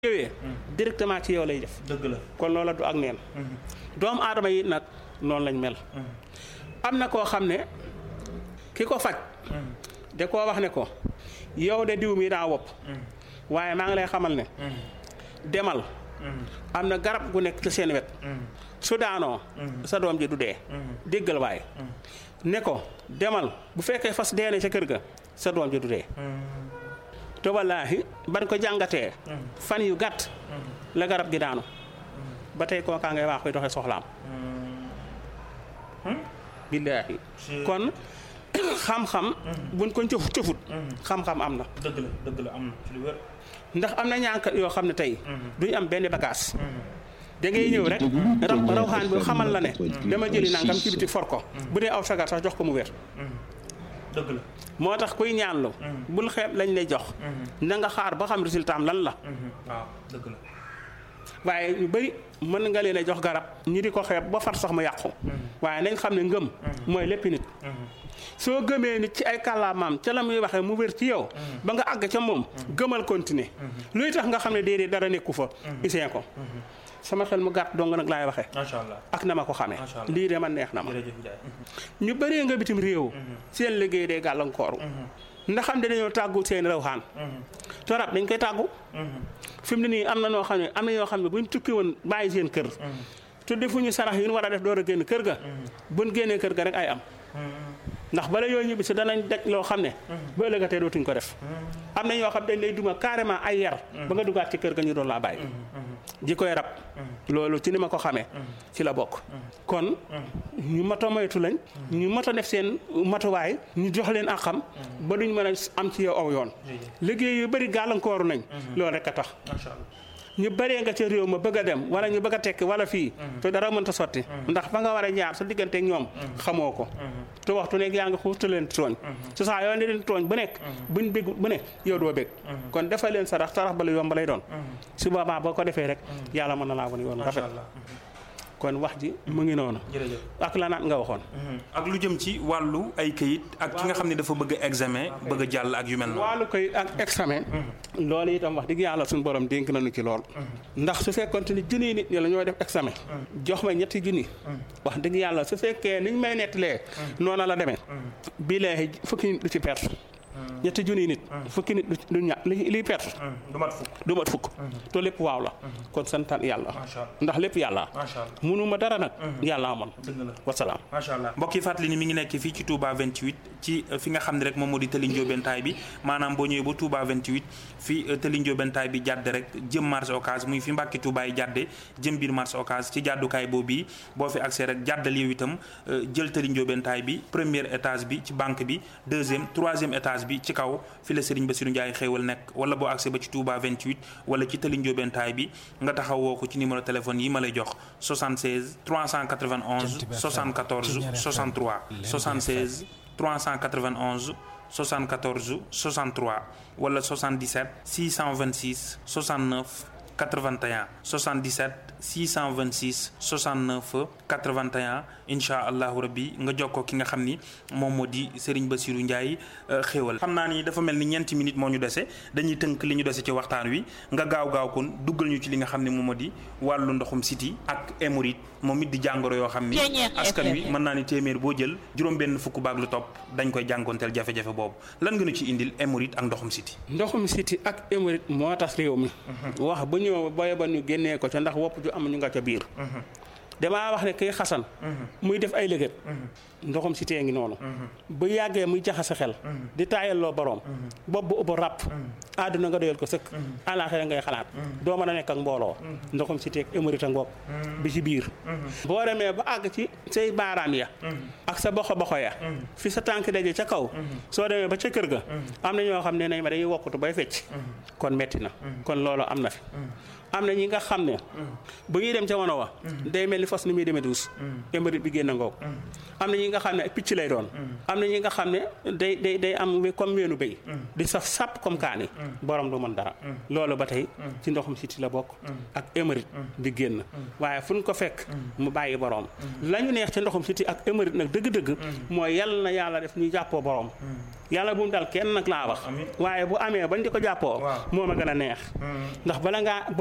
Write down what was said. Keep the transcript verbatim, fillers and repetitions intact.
ñëwee directement ci yow lay def. dëgg la kon loola du ak neen. doomu aadama yi nag noonu lañ mel. am na koo xam ne ki ko faj. de koo wax ne ko yow de diw mi daa wopp. waaye maa ngi lay xamal ne. demal. am na garab gu nekk ci seen wet. su daanoo. sa doom ji du dee. déggal waaye. ne ko demal bu fekkee fas dee ne ca kër ga sa doom ji du dee. te wallaahi ban ko jàngatee. fan yu gàtt. la garab gi daanu. ba tey kookaa ngay wax koy doxee soxlaam. billaahi kon xam-xam. buñ ko cëf cëfut. xam-xam am na. dëgg la dëgg la am na ci lu wér. ndax am na ñaankat yoo xam ne tey. duñ am benn bagage. da ngay ñëw rek raw rawxaan bi xamal la ne. dama jëli nangam ci biti for ko. bu dee aw sagar sax jox ko mu wér. dëgg la. moo tax kuy ñaanlu. bul xeeb lañ lay jox. na nga xaar ba xam résultat am lan la. waaw dëgg la. waaye ñu bëri mën nga leen a jox garab ñi di ko xeeb ba far sax mu yàqu. waaye nañ xam ne ngëm. mooy lépp nit. soo gëmee nit ci ay kàllaamaam ca la muy waxee mu wér ci yow. ba nga àgg ca moom. gëmal continuer. luy tax nga xam ne déedéet dara nekku fa. isee ko. sama xel mu gàtt dong nag laay waxee. macha allah ak na ma ko xamee. macha allah lii de man neex na ma. jërëjëf Ndiaye. ñu bëree nga bitim réew. seen liggéey day gàllankooru. ndax xam ne dañoo tàggu seen rawxaan. torab dañ koy tàggu. fi mu ne nii am na noo xam ne am na ñoo xam ne buñ tukki woon bàyyi seen kër. te defuñu sarax yi ñu war a def door a génn kër ga. buñ génnee kër ga rek ay am. ndax bala yooyu ñibbi si danañ daj loo xam ne. ba ëllëgatee dootuñ ko def. am na ñoo xam dañ lay duma carrément ay yar. ba nga dugaat ci kër ga ñu doon laa bàyyi. ji koy rab. loolu ci ni ma ko xamee. ci la bokk. kon ñu mat a moytu lañ. ñu mat a def seen matuwaay. ñu jox leen ak xam. ba duñ mën a am ci yow aw yoon. liggéey yu bëri gàllankooru nañ. loolu rek a tax. macha allah. ñu bëree nga ca réew ma bëgg a dem wala ñu bëgg a tekki wala fii. te dara mënta sotti. ndax fa nga war a jaar sa diggante ak ñoom. xamoo ko. te waxtu nekk yaa ngi xuuta leen tooñ. su saa yoo leen tooñ bu nekk. buñ béggu bu ne yow doo bég. kon defal leen sarax sarax ba lu yomb lay doon. su boobaa boo ko defee rek. yàlla mën na laa wan yoon rafet. kon wax ji mu ngi noonu. jërëjëf ak la naat nga waxoon. ak lu jëm ci wàllu ay këyit ak ki nga xam ne dafa bëgg a examen bëgg a jàll ak yu mel noonu. wàllu këyit ak examen. loolu itam wax dëgg yàlla suñu borom dénk nañu ci lool. ndax su fekkoon ni junniy nit ñi la ñoo def examen. jox ma ñetti junni. wax dëgg yàlla su fekkee niñ may nettalee. noona la demee. bii léegi fukki nit du ci perte. ñetti junniy nit. fukki nit du ña li liy perte. du mat fukk. du mat fukk. te lépp waaw la. kon santaan yàlla. ndax lépp yàlla. macha allah munuma dara nag. yàlla amoon. dëgg la wasalaam. macha allah mbokk yi fàttali ni mi ngi nekk fii ci Touba vingt-huit ci fi nga xam ne rek moom moo di Tëli Ndiobentaay bi maanaam boo ñëwee ba Touba vingt-huit fii Tëli Ndiobentaay bi jàdd rek jëm marché Ocass muy fi Mbàkke Touba yi jàdde jëm biir marché Ocass ci jàddukaay boobu yi boo fi accès rek jàddal yow itam jël Tëli Ndiobentaay bi premier étage bi ci banque bi deuxième troisième étage bi ci kaw fi la Serigne Bassirou Ndiaye xéewal nekk wala boo accès ba ci Touba vingt-huit wala ci Tëli Ndiobentaay bi nga taxaw woo ko ci numéro téléphone yi ma lay jox soixante-seize trois cent quatre-vingt-onze soixante-quatorze soixante-trois soixante-seize trois cent quatre-vingt-onze soixante-quatorze soixante-trois wala soixante-dix-sept six cent vingt-six soixante-neuf quatre-vingt-un soixante-dix-sept six cent vingt-six soixante-neuf quatre-vingt-un incha allahu rabbi nga jokkoo ki nga xam ni moom moo di Serigne Bassirou Ndiaye xéewal xam naa ni dafa mel ni ñeenti minutes moo ñu dese dañuy tënk li ñu dese ci waxtaan wi nga gaaw gaaw kon duggal ñu ci li nga xam ne moom moo di wàllu ndoxum siti ak hémorroïde moom it di jàngoro yoo xam ni askan wi mën naa ni téeméer boo jël juróom benn fukk baag lu topp dañ koy jànkoonteel jafe-jafe boobu lan nga ñu ci indil hémorroïde ak ndoxum siti ndoxum siti ak hémorroïde moo tax réew mi wax ba ñëw boye ba ñu génnee ko ca ndax wopp ju am ñu nga ca biir damaa wax ne kay xasan muy def ay lëgët ndoxum si tee ngi noonu bu yàggee muy jaxase xel di taayalloo borom bopp bu ëpp ràpp àdduna nga doyal ko sëkk àllaaxira ngay xalaat doo mën a nekk ak mbooloo ndoxum si teeg hémorroïde ngoog bi ci biir boo demee ba àgg ci say baaraam ya ak sa boxo boxo ya fi sa tànk daje ca kaw soo demee ba ca kër ga am na ñoo xam ne nañ ma dañuy wokkutu bay fecc kon metti na kon loolu am na fi am na ñi nga xam ne bu ñuy dem ca wono wa day mel ni fas ni muy demee duus hémorroïde bi génn ngoog am na ñi nga xam ne picc lay doon am na ñi nga xam ne day day day am comme weenu béy di saf sàpp comme kaani borom du mën dara loolu ba tey ci ndoxum siti la bokk ak hémorroïde di génn waaye fu ñu ko fekk mu bàyyi borom la ñu neex ci ndoxum siti ak hémorroïde nag dëgg-dëgg mooy yàlla na yàlla def ñu jàppoo borom yàlla bu mu dal kenn nag laa wax waaye bu amee bañ di ko jàppoo moo ma gën a neex ndax bala ngaa